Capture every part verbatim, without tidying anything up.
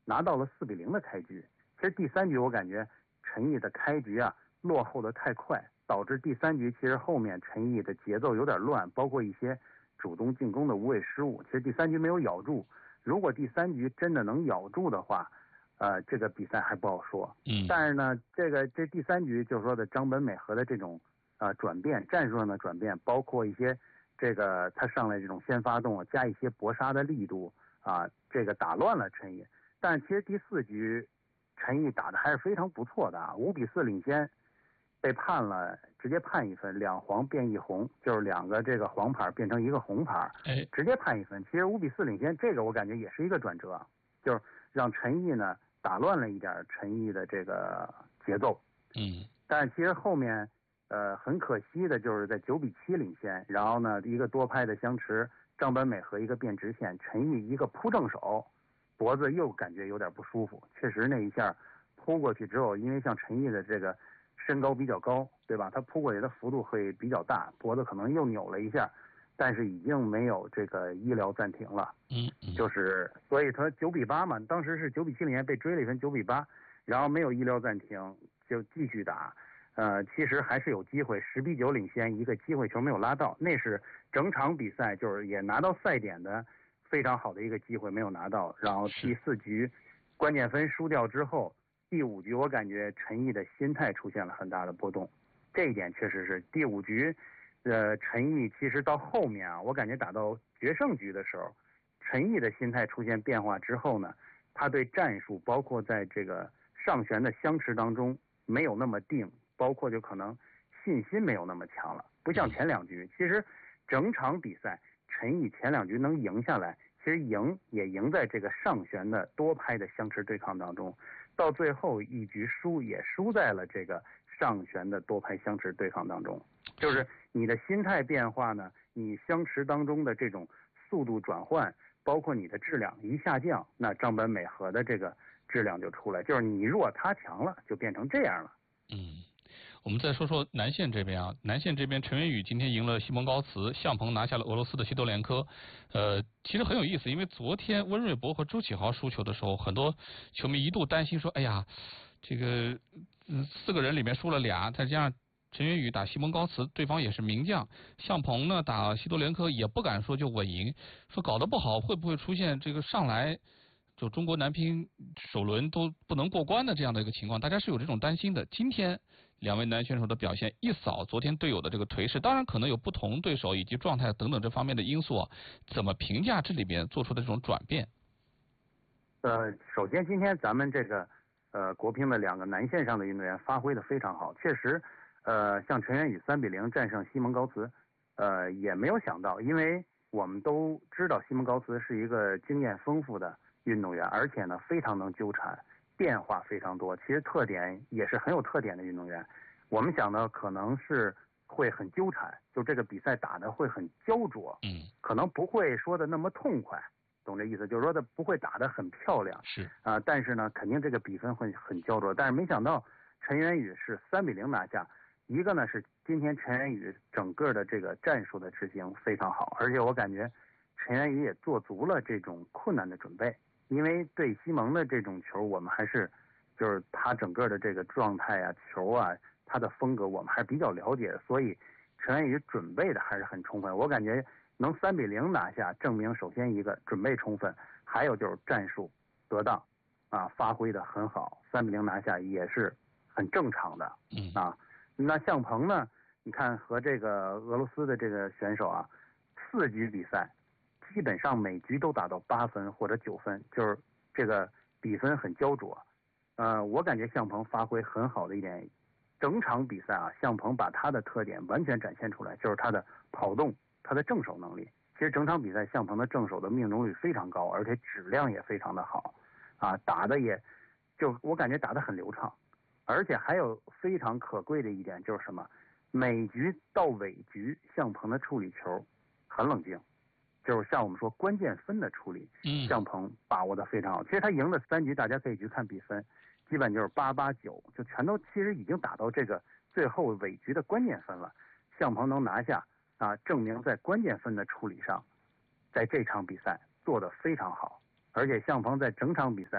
拿到了四比零的开局。其实第三局我感觉陈毅的开局啊落后的太快，导致第三局其实后面陈毅的节奏有点乱，包括一些主动进攻的无谓失误。其实第三局没有咬住，如果第三局真的能咬住的话，呃，这个比赛还不好说。 嗯， 但是呢，这个这第三局就是说的张本美和的这种呃转变，战术上的转变，包括一些这个他上来这种先发动加一些搏杀的力度啊，这个打乱了陈毅。但其实第四局陈毅打的还是非常不错的啊，五比四领先，被判了直接判一分，两黄变一红，就是两个这个黄牌变成一个红牌， 哎， 直接判一分。其实五比四领先，这个我感觉也是一个转折，就是让陈毅呢打乱了一点陈毅的这个节奏。 嗯， 但是其实后面呃很可惜的就是在九比七领先，然后呢一个多拍的相持，张本美和一个变直线，陈毅一个扑正手，脖子又感觉有点不舒服。确实那一下扑过去之后，因为像陈毅的这个身高比较高，对吧？他扑过去的幅度会比较大，脖子可能又扭了一下，但是已经没有这个医疗暂停了。 嗯嗯， 就是所以他九比八嘛，当时是九比七领先被追了一分，九比八，然后没有医疗暂停就继续打。呃，其实还是有机会，十比九领先，一个机会球没有拉到，那是整场比赛就是也拿到赛点的非常好的一个机会没有拿到。然后第四局关键分输掉之后，第五局我感觉陈毅的心态出现了很大的波动，这一点确实是第五局，呃，陈毅其实到后面啊，我感觉打到决胜局的时候，陈毅的心态出现变化之后呢，他对战术包括在这个上旋的相持当中没有那么定，包括就可能信心没有那么强了，不像前两局。其实整场比赛陈毅前两局能赢下来，其实赢也赢在这个上旋的多拍的相持对抗当中，到最后一局输也输在了这个上旋的多拍相持对抗当中。就是你的心态变化呢，你相持当中的这种速度转换，包括你的质量一下降，那张本美和的这个质量就出来，就是你弱他强了，就变成这样了。 嗯，我们再说说南线这边啊，南线这边陈元宇今天赢了西蒙高茨，向鹏拿下了俄罗斯的西多连科。呃，其实很有意思，因为昨天温瑞博和周启豪输球的时候，很多球迷一度担心说，哎呀，这个嗯四个人里面输了俩，再加上陈元宇打西蒙高茨，对方也是名将，向鹏呢打西多连科也不敢说就稳赢，说搞得不好会不会出现这个上来就中国男乒首轮都不能过关的这样的一个情况，大家是有这种担心的。今天两位男选手的表现一扫昨天队友的这个颓势，当然可能有不同对手以及状态等等这方面的因素啊，怎么评价这里边做出的这种转变？ 呃，首先今天咱们这个呃国乒的两个男线上的运动员发挥的非常好，确实，呃，像陈元宇三比零战胜西蒙高茨，呃，也没有想到，因为我们都知道西蒙高茨是一个经验丰富的运动员，而且呢非常能纠缠，变化非常多，其实特点也是很有特点的运动员。我们想呢可能是会很纠缠，就这个比赛打的会很焦灼， 嗯， 可能不会说的那么痛快，懂这意思？就是说的不会打得很漂亮， 是啊、呃，但是呢肯定这个比分会很焦灼。但是没想到陈元宇是三比零拿下，一个呢是今天陈元宇整个的这个战术的执行非常好，而且我感觉陈元宇也做足了这种困难的准备。因为对西蒙的这种球，我们还是就是他整个的这个状态啊、球啊、他的风格，我们还是比较了解的，所以陈元宇准备的还是很充分。我感觉能三比零拿下，证明首先一个准备充分，还有就是战术得当啊，发挥的很好，三比零拿下也是很正常的啊。那向鹏呢？你看和这个俄罗斯的这个选手啊，四局比赛。基本上每局都打到八分或者九分，就是这个比分很焦灼。呃，我感觉向鹏发挥很好的一点，整场比赛啊，向鹏把他的特点完全展现出来，就是他的跑动，他的正手能力。其实整场比赛向鹏的正手的命中率非常高，而且质量也非常的好，啊，打的也就我感觉打得很流畅，而且还有非常可贵的一点就是什么，每局到尾局向鹏的处理球很冷静。就是像我们说关键分的处理，向鹏把握的非常好。其实他赢了三局，大家可以去看比分，基本就是八八九，就全都其实已经打到这个最后尾局的关键分了。向鹏能拿下啊，证明在关键分的处理上，在这场比赛做得非常好。而且向鹏在整场比赛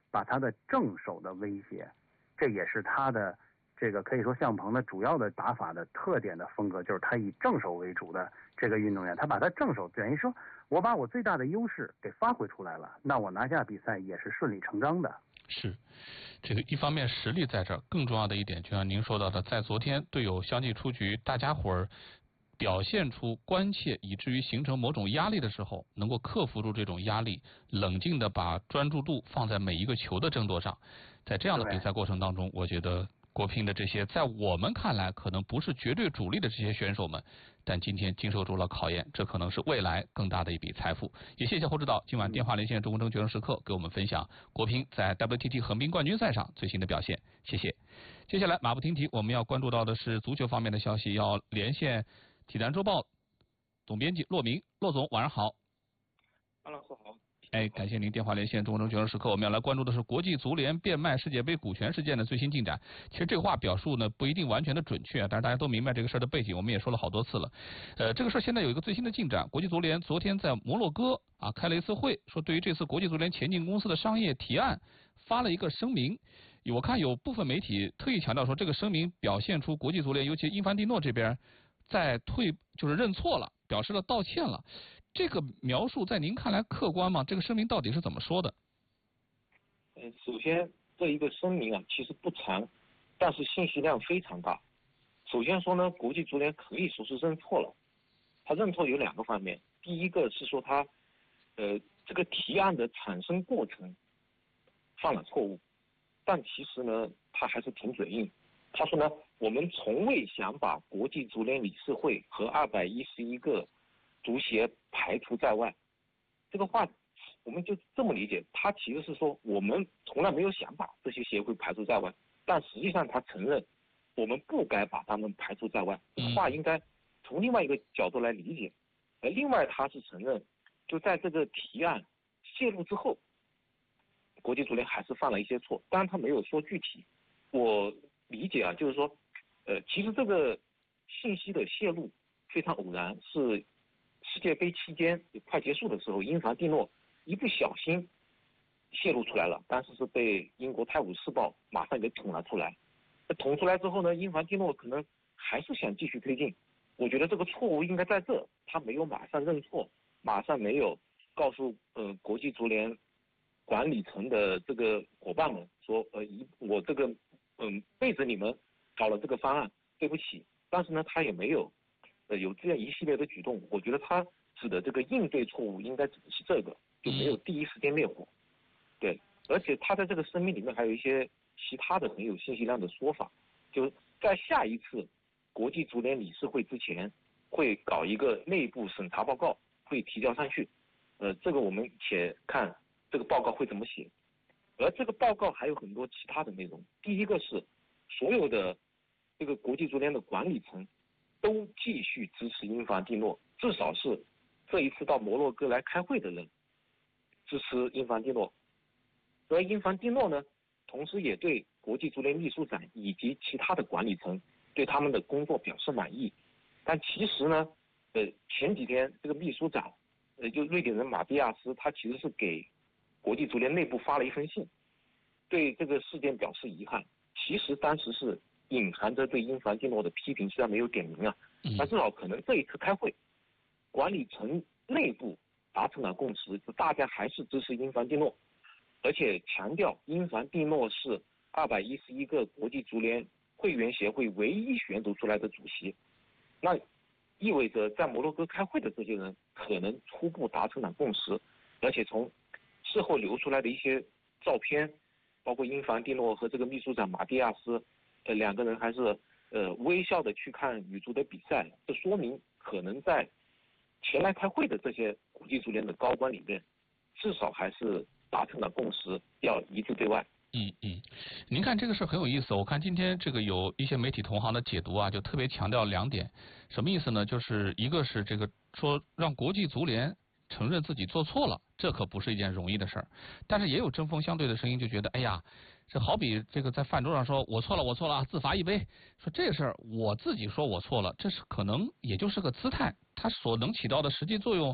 把他的正手的威胁，这也是他的这个可以说向鹏的主要的打法的特点的风格，就是他以正手为主的这个运动员，他把他正手等于说我把我最大的优势给发挥出来了，那我拿下比赛也是顺理成章的。 是，这个一方面实力在这儿，更重要的一点，就像您说到的，在昨天队友相继出局，大家伙儿表现出关切，以至于形成某种压力的时候，能够克服住这种压力，冷静的把专注度放在每一个球的争夺上。在这样的比赛过程当中，我觉得国乒的这些在我们看来可能不是绝对主力的这些选手们，但今天经受住了考验，这可能是未来更大的一笔财富。也谢谢侯指导今晚电话连线中国争决胜时刻给我们分享国乒在 W T T 横滨冠军赛上最新的表现，谢谢。接下来马不停蹄，我们要关注到的是足球方面的消息，要连线体坛周报总编辑骆明。骆总晚上好。 安老师好。 哎，感谢您电话连线中国争决胜时刻，我们要来关注的是国际足联变卖世界杯股权事件的最新进展。其实这个话表述呢不一定完全的准确，但是大家都明白这个事儿的背景，我们也说了好多次了。呃，这个事儿现在有一个最新的进展，国际足联昨天在摩洛哥啊开了一次会，说对于这次国际足联前进公司的商业提案发了一个声明。我看有部分媒体特意强调说，这个声明表现出国际足联，尤其英凡蒂诺这边在退就是认错了，表示了道歉了。这个描述在您看来客观吗？这个声明到底是怎么说的？ 呃，首先这一个声明啊，其实不长，但是信息量非常大。首先说呢，国际足联可以说是认错了。他认错有两个方面，第一个是说他，呃，这个提案的产生过程犯了错误，但其实呢，他还是挺嘴硬。他说呢，我们从未想把国际足联理事会和二百一十一个足协排除在外。这个话我们就这么理解，他其实是说我们从来没有想把这些协会排除在外，但实际上他承认我们不该把他们排除在外。这个话应该从另外一个角度来理解。而另外他是承认，就在这个提案泄露之后，国际足联还是犯了一些错，当然他没有说具体。我理解啊，就是说，呃，其实这个信息的泄露非常偶然，是世界杯期间快结束的时候，英凡蒂诺一不小心泄露出来了，但是是被英国《泰晤士报》马上给捅了出来。捅出来之后呢，英凡蒂诺可能还是想继续推进。我觉得这个错误应该在这，他没有马上认错，马上没有告诉呃国际足联管理层的这个伙伴们说，呃，一我这个嗯、呃、背着你们搞了这个方案，对不起。但是呢，他也没有。呃，有这样一系列的举动，我觉得他指的这个应对错误应该指的是这个，就没有第一时间灭火。对，而且他在这个声明里面还有一些其他的很有信息量的说法，就是在下一次国际足联理事会之前，会搞一个内部审查报告，会提交上去。呃，这个我们且看这个报告会怎么写。而这个报告还有很多其他的内容，第一个是所有的这个国际足联的管理层都继续支持英凡蒂诺，至少是这一次到摩洛哥来开会的人支持英凡蒂诺。而英凡蒂诺呢，同时也对国际足联秘书长以及其他的管理层对他们的工作表示满意。但其实呢，呃，前几天这个秘书长，呃，就瑞典人马蒂亚斯，他其实是给国际足联内部发了一封信，对这个事件表示遗憾。其实当时是隐含着对英凡蒂诺的批评，虽然没有点名啊，但至少可能这一次开会，管理层内部达成了共识，就大家还是支持英凡蒂诺，而且强调英凡蒂诺是二百一十一个国际足联会员协会唯一选出出来的主席。那意味着在摩洛哥开会的这些人可能初步达成了共识，而且从事后流出来的一些照片，包括英凡蒂诺和这个秘书长马蒂亚斯。呃，两个人还是呃微笑的去看女足的比赛，这说明可能在前来开会的这些国际足联的高官里面，至少还是达成了共识，要一致对外。 嗯嗯，您看这个事很有意思。我看今天这个有一些媒体同行的解读啊，就特别强调两点，什么意思呢？就是一个是这个说让国际足联承认自己做错了，这可不是一件容易的事儿。但是也有针锋相对的声音，就觉得哎呀，这好比这个在饭桌上说我错了我错了，自罚一杯，说这事儿我自己说我错了，这是可能也就是个姿态，它所能起到的实际作用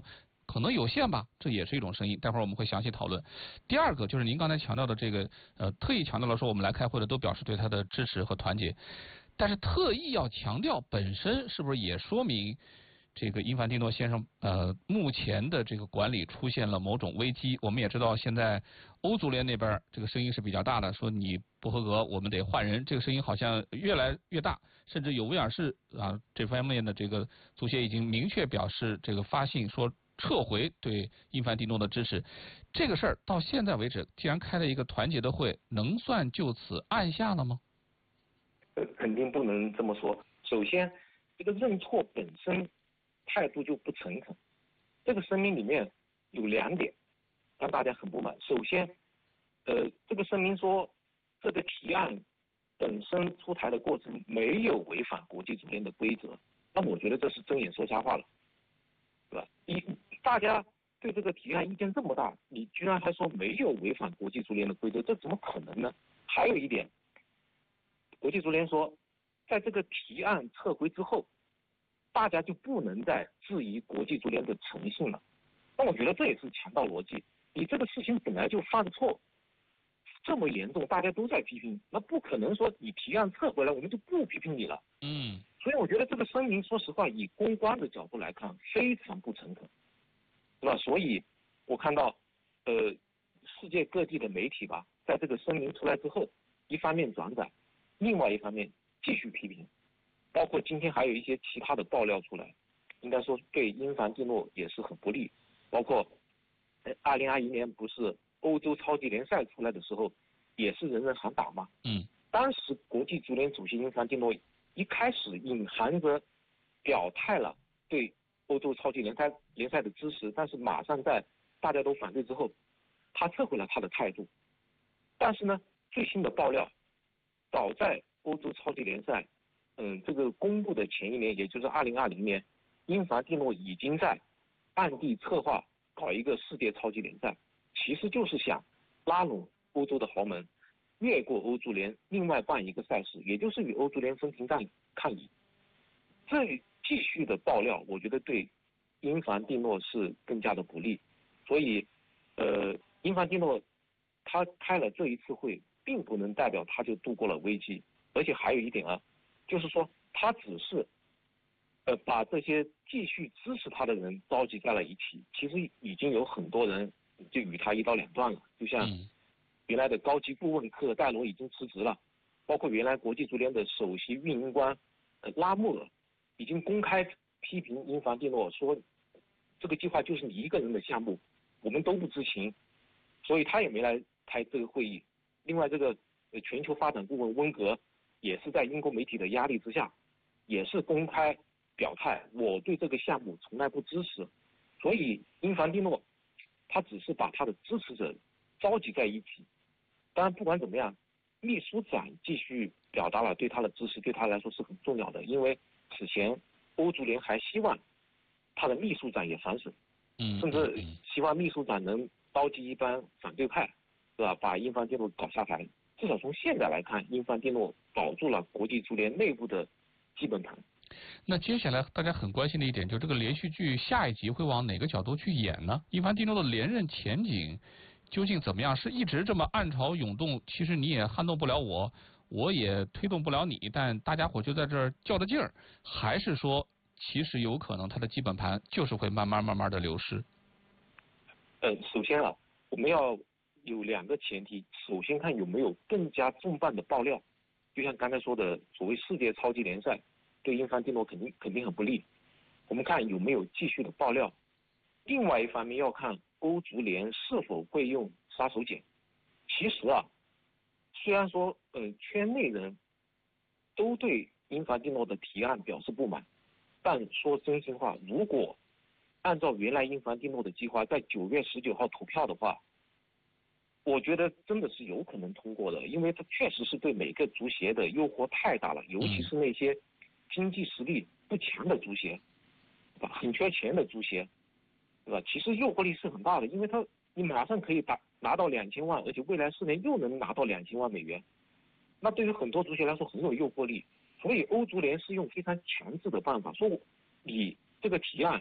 可能有限吧，这也是一种声音。待会儿我们会详细讨论。第二个就是您刚才强调的这个，呃，特意强调了说我们来开会的都表示对他的支持和团结，但是特意要强调本身是不是也说明这个因凡蒂诺先生呃目前的这个管理出现了某种危机？我们也知道现在欧足联那边这个声音是比较大的，说你不合格，我们得换人。这个声音好像越来越大，甚至有威尔士啊这方面的这个足协已经明确表示这个发信说撤回对因凡蒂诺的支持。这个事儿到现在为止，既然开了一个团结的会，能算就此按下了吗？ 呃，肯定不能这么说。首先，这个认错本身态度就不诚恳。这个声明里面有两点让大家很不满。首先，呃，这个声明说这个提案本身出台的过程没有违反国际足联的规则，那我觉得这是睁眼说瞎话了，对吧？一大家对这个提案意见这么大，你居然还说没有违反国际足联的规则，这怎么可能呢？还有一点，国际足联说，在这个提案撤回之后，大家就不能再质疑国际足联的诚信了。那我觉得这也是强盗逻辑。你这个事情本来就犯的错，这么严重，大家都在批评，那不可能说你提案撤回来，我们就不批评你了。 嗯。 所以我觉得这个声明，说实话，以公关的角度来看，非常不诚恳，对吧？所以我看到，呃，世界各地的媒体吧，在这个声明出来之后，一方面转载，另外一方面继续批评，包括今天还有一些其他的爆料出来，应该说对因凡蒂诺也是很不利。包括，二零二一年不是欧洲超级联赛出来的时候，也是人人喊打嘛。 嗯。 当时国际足联主席因凡蒂诺一开始隐含着表态了对欧洲超级联赛联赛的支持，但是马上在大家都反对之后，他撤回了他的态度。但是呢，最新的爆料，早在欧洲超级联赛，嗯，这个公布的前一年，也就是二零二零年，因凡蒂诺已经在暗地策划搞一个世界超级联赛，其实就是想拉拢欧洲的豪门，越过欧足联，另外办一个赛事，也就是与欧足联分庭抗抗礼。这继续的爆料，我觉得对因凡蒂诺是更加的不利。所以，呃，因凡蒂诺他开了这一次会，并不能代表他就度过了危机。而且还有一点啊，就是说他只是，呃，把这些继续支持他的人召集在了一起，其实已经有很多人就与他一刀两断了。就像原来的高级顾问科尔戴罗已经辞职了，包括原来国际足联的首席运营官呃拉穆尔已经公开批评因凡蒂诺，说这个计划就是你一个人的项目，我们都不知情，所以他也没来开这个会议。另外，这个呃全球发展顾问温格也是在英国媒体的压力之下，也是公开表态，我对这个项目从来不支持。所以因凡蒂诺他只是把他的支持者召集在一起。当然不管怎么样，秘书长继续表达了对他的支持，对他来说是很重要的，因为此前欧足联还希望他的秘书长也反省， 嗯， 甚至希望秘书长能召集一帮反对派，对吧，把因凡蒂诺搞下台。至少从现在来看，因凡蒂诺保住了国际足联内部的基本盘。 那接下来大家很关心的一点，就是这个连续剧下一集会往哪个角度去演呢？因凡蒂诺的连任前景究竟怎么样？是一直这么暗潮涌动，其实你也撼动不了我，我也推动不了你，但大家伙就在这儿较着劲儿，还是说其实有可能它的基本盘就是会慢慢慢慢的流失？ 呃，首先啊，我们要有两个前提，首先看有没有更加重磅的爆料，就像刚才说的，所谓世界超级联赛对因凡蒂诺肯定肯定很不利，我们看有没有继续的爆料。另外一方面要看欧足联是否会用杀手锏。其实啊，虽然说呃圈内人都对因凡蒂诺的提案表示不满，但说真心话，如果按照原来因凡蒂诺的计划在九月十九号投票的话，我觉得真的是有可能通过的，因为它确实是对每个足协的诱惑太大了，尤其是那些经济实力不强的足协，对吧？很缺钱的足协，对吧？其实诱惑力是很大的，因为它你马上可以打拿到两千万，而且未来四年又能拿到两千万美元，那对于很多足协来说很有诱惑力。所以欧足联是用非常强制的办法，说你这个提案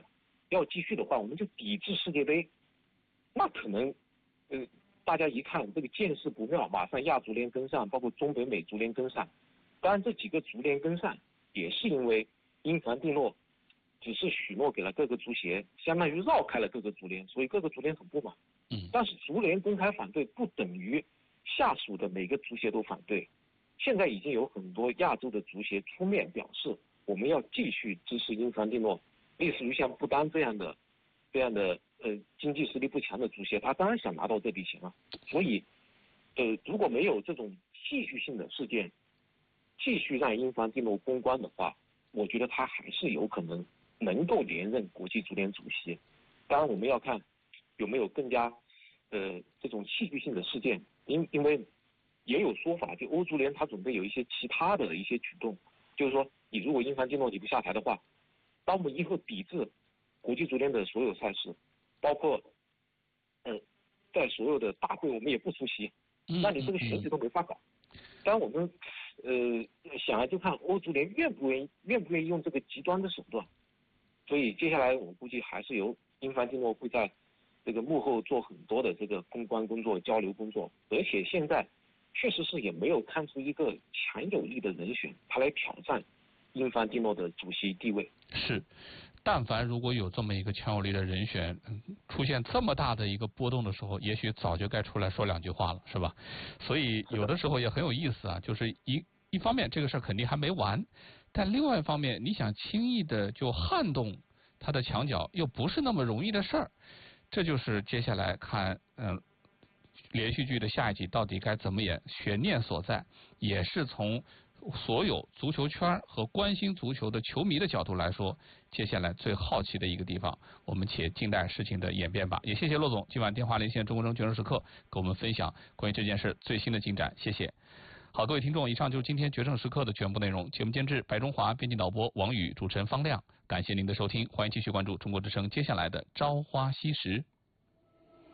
要继续的话，我们就抵制世界杯，那可能，呃，大家一看这个见势不妙，马上亚足联跟上，包括中北美足联跟上。当然，这几个足联跟上，也是因为英凡蒂诺只是许诺给了各个足协，相当于绕开了各个足联，所以各个足联很不满。 嗯。 但是足联公开反对不等于下属的每个足协都反对。现在已经有很多亚洲的足协出面表示，我们要继续支持英凡蒂诺，类似于像不丹这样的、这样的呃经济实力不强的足协，他当然想拿到这笔钱了。所以，呃，如果没有这种戏剧性的事件，继续让英凡蒂诺公关的话，我觉得他还是有可能能够连任国际足联主席。当然，我们要看有没有更加呃这种戏剧性的事件，因因为。也有说法，就欧足联他准备有一些其他的一些举动，就是说，你如果英凡蒂诺你不下台的话，当我们以后抵制国际足联的所有赛事，包括，呃，在所有的大会我们也不出席，那你这个选举都没法搞。当然我们，呃，想来就看欧足联愿不愿意，愿不愿意用这个极端的手段。所以接下来我估计还是由英凡蒂诺会在这个幕后做很多的这个公关工作、交流工作，而且现在。确实是也没有看出一个强有力的人选，他来挑战英凡蒂诺的主席地位。 是，但凡如果有这么一个强有力的人选，出现这么大的一个波动的时候，也许早就该出来说两句话了，是吧？所以有的时候也很有意思啊，就是一一方面这个事儿肯定还没完，但另外一方面，你想轻易的就撼动他的墙角，又不是那么容易的事儿。这就是接下来看，嗯。连续剧的下一集到底该怎么演？悬念所在，也是从所有足球圈和关心足球的球迷的角度来说，接下来最好奇的一个地方。我们且静待事情的演变吧。也谢谢骆总今晚电话连线中国证决胜时刻，给我们分享关于这件事最新的进展。谢谢。好，各位听众，以上就是今天决胜时刻的全部内容。节目监制白中华，编辑导播王宇，主持人方亮。感谢您的收听，欢迎继续关注中国之声接下来的朝花夕拾。